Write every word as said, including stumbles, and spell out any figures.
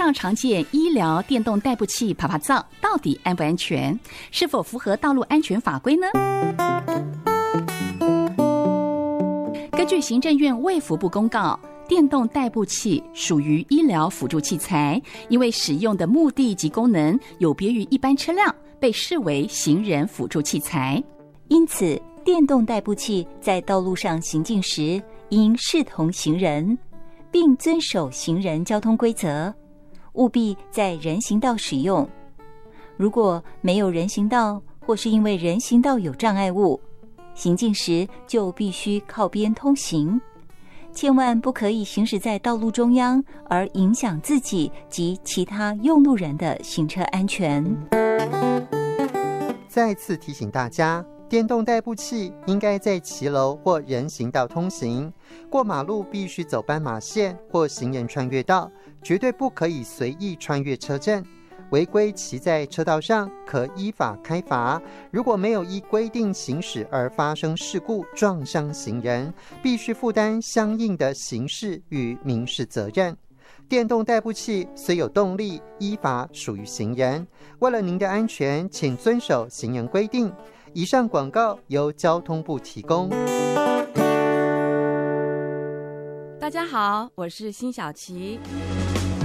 上常见医疗电动代步器趴趴造到底安不安全？是否符合道路安全法规呢？根据行政院卫福部公告，电动代步器属于医疗辅助器材，因为使用的目的及功能有别于一般车辆，被视为行人辅助器材。 因此，电动代步器在道路上行进时，应视同行人，并遵守行人交通规则，务必在人行道使用。如果没有人行道，或是因为人行道有障碍物，行进时就必须靠边通行，千万不可以行驶在道路中央，而影响自己及其他用路人的行车安全。 再次提醒大家，电动代步器应该在骑楼或人行道通行，过马路必须走斑马线或行人穿越道，绝对不可以随意穿越车阵。违规骑在车道上可依法开罚，如果没有依规定行驶而发生事故撞伤行人，必须负担相应的刑事与民事责任。电动代步器虽有动力，依法属于行人。为了您的安全，请遵守行人规定。以上广告由交通部提供。 大家好，我是辛晓琪。